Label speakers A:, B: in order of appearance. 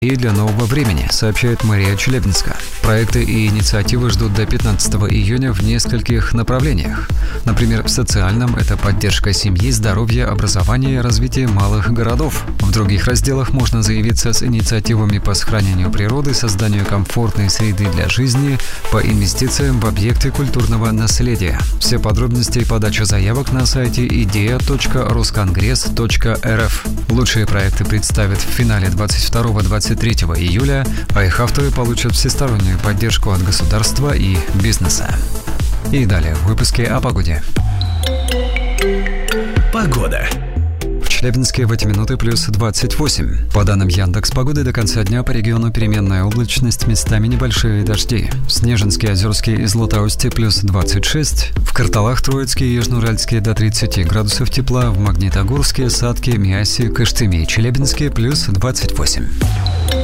A: и для нового времени, сообщает мэрия Челябинска. Проекты и инициативы ждут до 15 июня в нескольких направлениях. Например, в социальном – это поддержка семьи, здоровья, образования и развития малых городов. В других разделах можно заявиться с инициативами по сохранению природы, созданию комфортной среды для жизни, по инвестициям в объекты культурного наследия. Все подробности и подача заявок на сайте idea.roskoнгресс.рф. Лучшие проекты представят в финале 22-23 июля, а их авторы получат всестороннюю поддержку от государства и бизнеса. И далее в выпуске о погоде.
B: Погода.
A: В Челябинске в эти минуты плюс 28. По данным Яндекс.Погоды, до конца дня по региону переменная облачность, местами небольшие дожди. В Снежинске, Озерске и Златоусте плюс 26. В Карталах, Троицке и Южноуральске до 30 градусов тепла. В Магнитогорске, Сатке, Миасе, Кыштыме и Челябинске плюс 28.